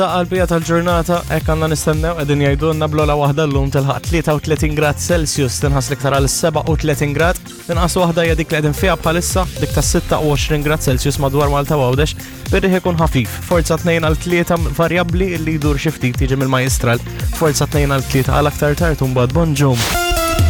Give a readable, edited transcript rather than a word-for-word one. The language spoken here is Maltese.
Għal-bija tal-ġurnata hekk għandna nistennew qegħdin jgħidulna blola waħda llum tilħaq 33 grad Celsius tinħas l-iktar għal 37 grad. Tinqas waħda hija dik li qegħdin fiha bħalissa dik ta' 26 grad Celsius madwar Malta Għawdex. Birriħ ikun ħafif, forza 2 għal 3 varjabbli li jdur xi ftit jiġi mill-majestral, forza 2 għal 3 għal aktar tard u mbagħad bonġum.